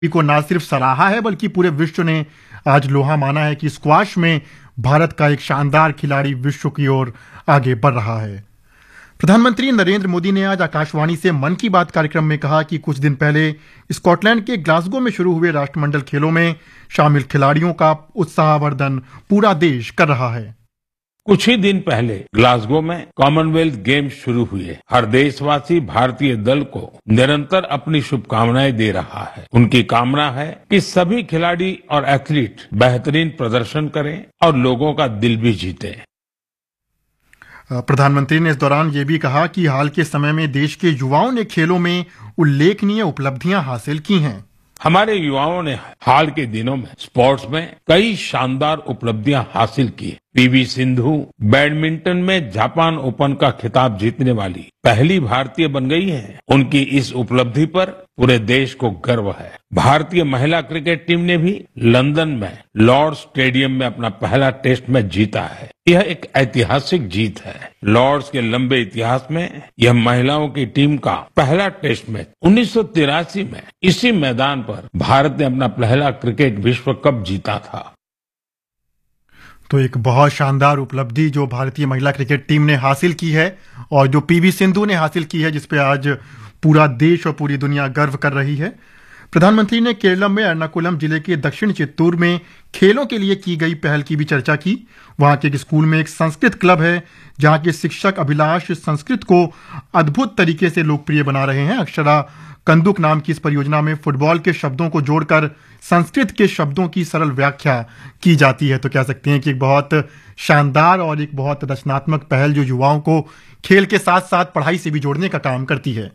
को न सिर्फ सराहा है बल्कि पूरे विश्व ने आज लोहा माना है कि स्क्वाश में भारत का एक शानदार खिलाड़ी विश्व की ओर आगे बढ़ रहा है। प्रधानमंत्री नरेंद्र मोदी ने आज आकाशवाणी से मन की बात कार्यक्रम में कहा कि कुछ दिन पहले स्कॉटलैंड के ग्लासगो में शुरू हुए राष्ट्रमंडल खेलों में शामिल खिलाड़ियों का उत्साहवर्धन पूरा देश कर रहा है। कुछ ही दिन पहले ग्लासगो में कॉमनवेल्थ गेम्स शुरू हुए। हर देशवासी भारतीय दल को निरंतर अपनी शुभकामनाएं दे रहा है। उनकी कामना है कि सभी खिलाड़ी और एथलीट बेहतरीन प्रदर्शन करें और लोगों का दिल भी जीते। प्रधानमंत्री ने इस दौरान ये भी कहा कि हाल के समय में देश के युवाओं ने खेलों में उल्लेखनीय उपलब्धियां हासिल की हैं। हमारे युवाओं ने हाल के दिनों में स्पोर्ट्स में कई शानदार उपलब्धियां हासिल की। पीवी सिंधु बैडमिंटन में जापान ओपन का खिताब जीतने वाली पहली भारतीय बन गई है। उनकी इस उपलब्धि पर पूरे देश को गर्व है। भारतीय महिला क्रिकेट टीम ने भी लंदन में लॉर्ड्स स्टेडियम में अपना पहला टेस्ट मैच जीता है। यह एक ऐतिहासिक जीत है। लॉर्ड्स के लंबे इतिहास में यह महिलाओं की टीम का पहला टेस्ट मैच 1983 में इसी मैदान पर भारत ने अपना पहला क्रिकेट विश्व कप जीता था। तो एक बहुत शानदार उपलब्धि जो भारतीय महिला क्रिकेट टीम ने हासिल की है और जो पीवी सिंधु ने हासिल की है, जिस पे आज पूरा देश और पूरी दुनिया गर्व कर रही है। प्रधानमंत्री ने केरलम में एर्नाकुलम जिले के दक्षिण चित्तूर में खेलों के लिए की गई पहल की भी चर्चा की। वहां के एक स्कूल में एक संस्कृत क्लब है जहां के शिक्षक अभिलाष संस्कृत को अद्भुत तरीके से लोकप्रिय बना रहे हैं। अक्षरा कंदुक नाम की इस परियोजना में फुटबॉल के शब्दों को जोड़कर संस्कृत के शब्दों की सरल व्याख्या की जाती है। तो कह सकते हैं कि एक बहुत शानदार और एक बहुत रचनात्मक पहल जो युवाओं को खेल के साथ साथ पढ़ाई से भी जोड़ने का काम करती है।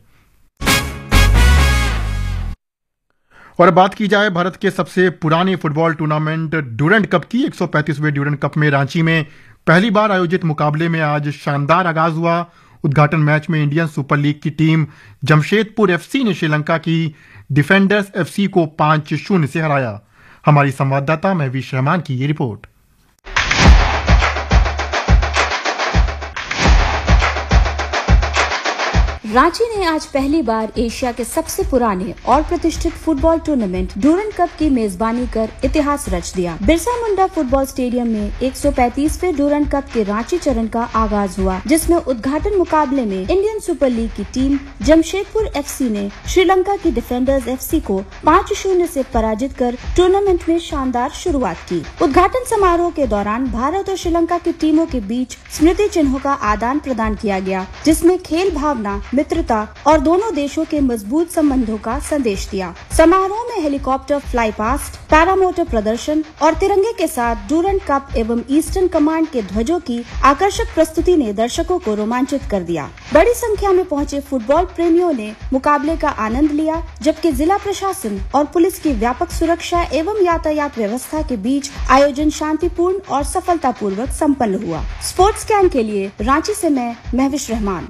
और बात की जाए भारत के सबसे पुराने फुटबॉल टूर्नामेंट ड्यूरेंट कप की। 135वें ड्यूरेंट कप में रांची में पहली बार आयोजित मुकाबले में आज शानदार आगाज हुआ। उद्घाटन मैच में इंडियन सुपर लीग की टीम जमशेदपुर एफसी ने श्रीलंका की डिफेंडर्स एफसी को 5-0 से हराया। हमारी संवाददाता महवीश रहमान की ये रिपोर्ट। रांची ने आज पहली बार एशिया के सबसे पुराने और प्रतिष्ठित फुटबॉल टूर्नामेंट ड्यूरेंट कप की मेजबानी कर इतिहास रच दिया। बिरसा मुंडा फुटबॉल स्टेडियम में 135वें ड्यूरेंट कप के रांची चरण का आगाज हुआ, जिसमें उद्घाटन मुकाबले में इंडियन सुपर लीग की टीम जमशेदपुर एफसी ने श्रीलंका की डिफेंडर्स एफसी को 5-0 से पराजित कर टूर्नामेंट में शानदार शुरुआत की। उद्घाटन समारोह के दौरान भारत और श्रीलंका की टीमों के बीच स्मृति चिन्हों का आदान प्रदान किया गया, जिसमें खेल भावना, मित्रता और दोनों देशों के मजबूत संबंधों का संदेश दिया। समारोह में हेलीकॉप्टर फ्लाई पास्ट, पैरामोटर प्रदर्शन और तिरंगे के साथ ड्यूरेंट कप एवं ईस्टर्न कमांड के ध्वजों की आकर्षक प्रस्तुति ने दर्शकों को रोमांचित कर दिया। बड़ी संख्या में पहुंचे फुटबॉल प्रेमियों ने मुकाबले का आनंद लिया, जबकि जिला प्रशासन और पुलिस की व्यापक सुरक्षा एवं यातायात व्यवस्था के बीच आयोजन शांतिपूर्ण और सफलतापूर्वक संपन्न हुआ। स्पोर्ट्स कैन के लिए रांची से मैं महवीश रहमान।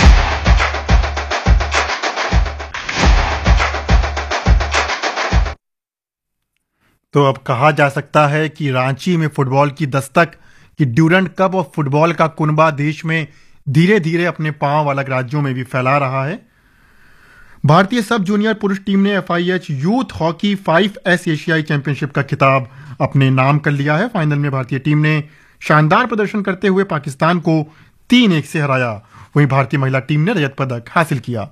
तो अब कहा जा सकता है कि रांची में फुटबॉल की दस्तक कि ड्यूरेंट कप और फुटबॉल का कुनबा देश में धीरे धीरे अपने पांव अलग राज्यों में भी फैला रहा है। भारतीय सब जूनियर पुरुष टीम ने FIH यूथ हॉकी 5S एशियाई चैंपियनशिप का खिताब अपने नाम कर लिया है। फाइनल में भारतीय टीम ने शानदार प्रदर्शन करते हुए पाकिस्तान को 3-1 से हराया। वहीं भारतीय महिला टीम ने रजत पदक हासिल किया।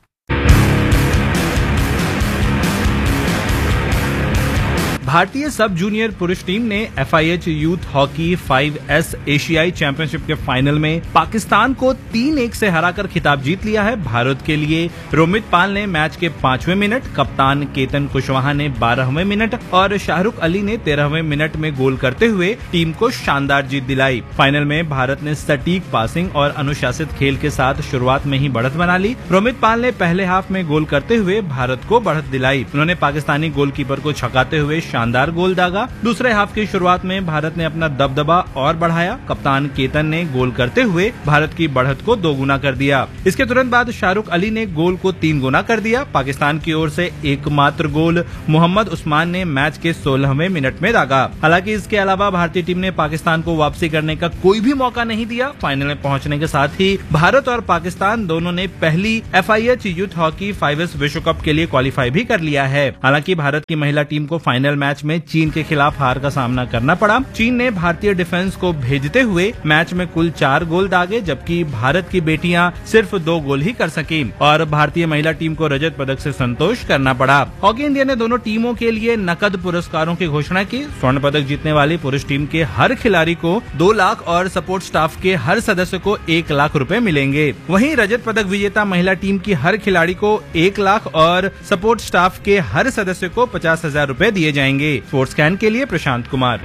भारतीय सब जूनियर पुरुष टीम ने FIH यूथ हॉकी 5S एशियाई चैंपियनशिप के फाइनल में पाकिस्तान को 3-1 से हराकर खिताब जीत लिया है। भारत के लिए रोमित पाल ने मैच के 5वें मिनट, कप्तान केतन कुशवाहा ने 12वें मिनट और शाहरुख अली ने 13वें मिनट में गोल करते हुए टीम को शानदार जीत दिलाई। फाइनल में भारत ने सटीक पासिंग और अनुशासित खेल के साथ शुरुआत में ही बढ़त बना ली। रोमित पाल ने पहले हाफ में गोल करते हुए भारत को बढ़त दिलाई। उन्होंने पाकिस्तानी गोलकीपर को छकाते हुए शानदार गोल दागा। दूसरे हाफ की शुरुआत में भारत ने अपना दबदबा और बढ़ाया। कप्तान केतन ने गोल करते हुए भारत की बढ़त को 2 गुना कर दिया। इसके तुरंत बाद शाहरुख अली ने गोल को 3 गुना कर दिया। पाकिस्तान की ओर से एकमात्र गोल मोहम्मद उस्मान ने मैच के 16वें मिनट में दागा। हालांकि इसके अलावा भारतीय टीम ने पाकिस्तान को वापसी करने का कोई भी मौका नहीं दिया। फाइनल में पहुंचने के साथ ही भारत और पाकिस्तान दोनों ने पहली FIH यूथ हॉकी 5S विश्व कप के लिए क्वालिफाई भी कर लिया है। हालांकि भारत की महिला टीम को फाइनल मैच में चीन के खिलाफ हार का सामना करना पड़ा। चीन ने भारतीय डिफेंस को भेजते हुए मैच में कुल 4 गोल दागे, जबकि भारत की बेटियां सिर्फ 2 गोल ही कर सकी और भारतीय महिला टीम को रजत पदक से संतोष करना पड़ा। हॉकी इंडिया ने दोनों टीमों के लिए नकद पुरस्कारों की घोषणा की। स्वर्ण पदक जीतने वाली पुरुष टीम के हर खिलाड़ी को 2 लाख और सपोर्ट स्टाफ के हर सदस्य को 1 लाख रुपए मिलेंगे। वहीं रजत पदक विजेता महिला टीम की हर खिलाड़ी को 1 लाख और सपोर्ट स्टाफ के हर सदस्य को 50,000 रुपए दिए जाएंगे। स्पोर्ट्स कैन के लिए प्रशांत कुमार।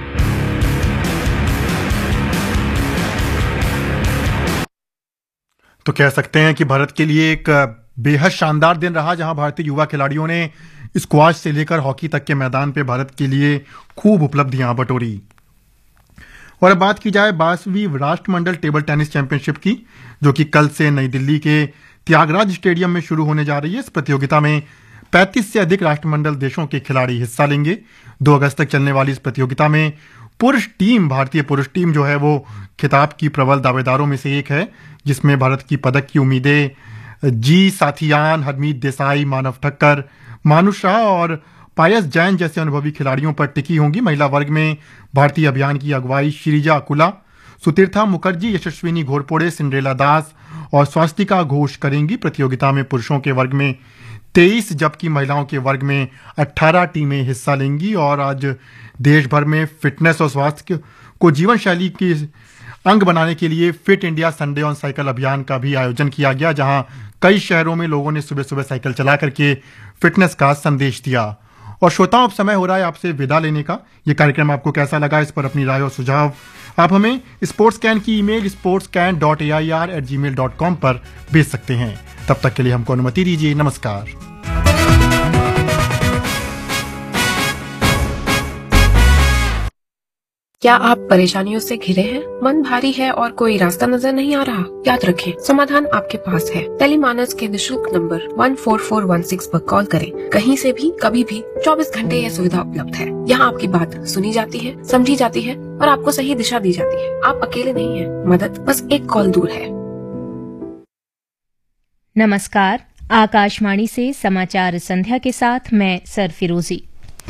तो कह सकते हैं कि भारत के लिए एक बेहद शानदार दिन रहा, जहां भारतीय युवा खिलाड़ियों ने स्क्वाश से लेकर हॉकी तक के मैदान पे भारत के लिए खूब उपलब्धियां बटोरी। और अब बात की जाए 22वीं राष्ट्रमंडल टेबल टेनिस चैंपियनशिप की, जो कि कल से नई दिल्ली के त्यागराज स्टेडियम में शुरू होने जा रही है। इस प्रतियोगिता में 35 से अधिक राष्ट्रमंडल देशों के खिलाड़ी हिस्सा लेंगे। 2 अगस्त तक चलने वाली इस प्रतियोगिता में भारतीय पुरुष टीम जो है वो खिताब की प्रबल दावेदारों में से एक है, जिसमें भारत की पदक की उम्मीदें जी साथियान, हरमीत देसाई, मानव ठक्कर, मानुष शाह और पायस जैन जैसे अनुभवी खिलाड़ियों पर टिकी होंगी। महिला वर्ग में भारतीय अभियान की अगुवाई श्रीजा अकुला, सुतीर्था मुखर्जी, यशस्विनी घोरपोड़े, सिंड्रेला दास और स्वास्तिका घोष करेंगी। प्रतियोगिता में पुरुषों के वर्ग में 23 जबकि महिलाओं के वर्ग में 18 टीमें हिस्सा लेंगी। और आज देश भर में फिटनेस और स्वास्थ्य को जीवन शैली की अंग बनाने के लिए fit India Sunday on cycle अभियान का भी आयोजन किया गया, जहां कई शहरों में लोगों ने सुबह सुबह साइकिल चला करके फिटनेस का संदेश दिया। और श्रोताओं, अब समय हो रहा है आपसे विदा लेने का। ये कार्यक्रम आपको कैसा लगा, इस पर अपनी राय और सुझाव आप हमें स्पोर्ट्स कैन की ईमेल sportscan.air@gmail.com पर भेज सकते हैं। तब तक के लिए हमको अनुमति दीजिए। नमस्कार। क्या आप परेशानियों से घिरे हैं? मन भारी है और कोई रास्ता नजर नहीं आ रहा? याद रखें, समाधान आपके पास है। टेलीमानस के निशुल्क नंबर 14416 पर कॉल करें। कहीं से भी, कभी भी, 24 घंटे यह सुविधा उपलब्ध है। यहाँ आपकी बात सुनी जाती है, समझी जाती है और आपको सही दिशा दी जाती है। आप अकेले नहीं हैं। मदद बस एक कॉल दूर है। नमस्कार, आकाशवाणी से समाचार संध्या के साथ मैं सरफिरोजी।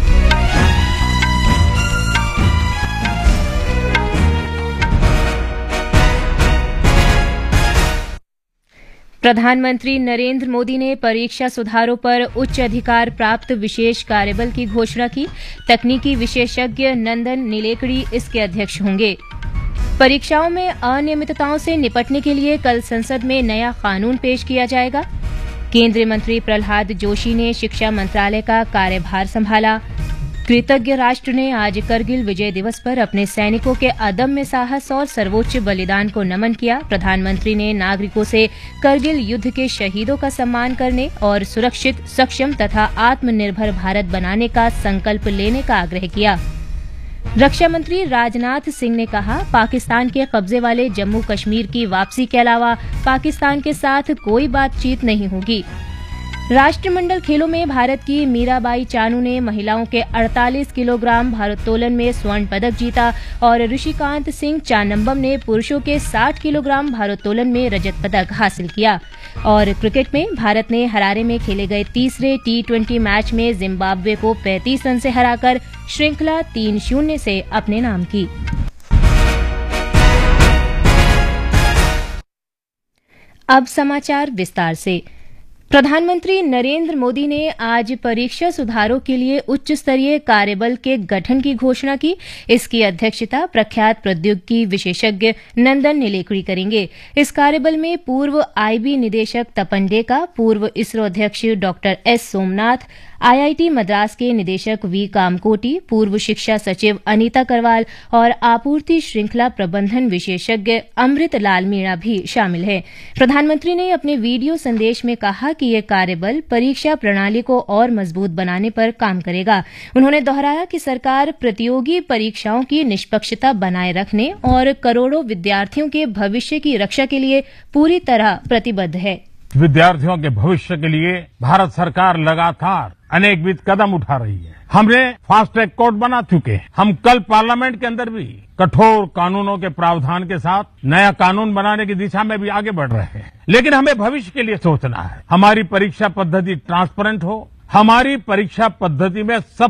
प्रधानमंत्री नरेंद्र मोदी ने परीक्षा सुधारों पर उच्च अधिकार प्राप्त विशेष कार्यबल की घोषणा की। तकनीकी विशेषज्ञ नंदन नीलेकड़ी इसके अध्यक्ष होंगे। परीक्षाओं में अनियमितताओं से निपटने के लिए कल संसद में नया कानून पेश किया जाएगा। केंद्रीय मंत्री प्रहलाद जोशी ने शिक्षा मंत्रालय का कार्यभार संभाला। कृतज्ञ राष्ट्र ने आज करगिल विजय दिवस पर अपने सैनिकों के अदम्य साहस और सर्वोच्च बलिदान को नमन किया। प्रधानमंत्री ने नागरिकों से करगिल युद्ध के शहीदों का सम्मान करने और सुरक्षित, सक्षम तथा आत्मनिर्भर भारत बनाने का संकल्प लेने का आग्रह किया। रक्षा मंत्री राजनाथ सिंह ने कहा, पाकिस्तान के कब्जे वाले जम्मू कश्मीर की वापसी के अलावा पाकिस्तान के साथ कोई बातचीत नहीं होगी। राष्ट्रमंडल खेलों में भारत की मीराबाई चानू ने महिलाओं के 48 किलोग्राम भारोत्तोलन में स्वर्ण पदक जीता और ऋषिकांत सिंह चानंबम ने पुरुषों के 60 किलोग्राम भारोत्तोलन में रजत पदक हासिल किया। और क्रिकेट में भारत ने हरारे में खेले गए तीसरे T20 मैच में जिम्बाब्वे को 35 रन से हराकर श्रृंखला 3-0 से अपने नाम की। अब समाचार विस्तार से। प्रधानमंत्री नरेंद्र मोदी ने आज परीक्षा सुधारों के लिए उच्च स्तरीय कार्यबल के गठन की घोषणा की। इसकी अध्यक्षता प्रख्यात प्रौद्योगिकी विशेषज्ञ नंदन नीलेकड़ी करेंगे। इस कार्यबल में पूर्व IB निदेशक तपन डेका, पूर्व इसरो अध्यक्ष डॉ. S. सोमनाथ, आईआईटी मद्रास के निदेशक वी कामकोटी, पूर्व शिक्षा सचिव अनीता करवाल और आपूर्ति श्रृंखला प्रबंधन विशेषज्ञ अमृत लाल मीणा भी शामिल है। प्रधानमंत्री ने अपने वीडियो संदेश में कहा कि यह कार्यबल परीक्षा प्रणाली को और मजबूत बनाने पर काम करेगा। उन्होंने दोहराया कि सरकार प्रतियोगी परीक्षाओं की निष्पक्षता बनाए रखने और करोड़ों विद्यार्थियों के भविष्य की रक्षा के लिए पूरी तरह प्रतिबद्ध है। विद्यार्थियों के भविष्य के लिए भारत सरकार लगातार अनेकविध कदम उठा रही है। हमने फास्ट ट्रैक कोर्ट बना चुके हैं। हम कल पार्लियामेंट के अंदर भी कठोर कानूनों के प्रावधान के साथ नया कानून बनाने की दिशा में भी आगे बढ़ रहे हैं। लेकिन हमें भविष्य के लिए सोचना है। हमारी परीक्षा पद्धति ट्रांसपेरेंट हो, हमारी परीक्षा पद्धति में सब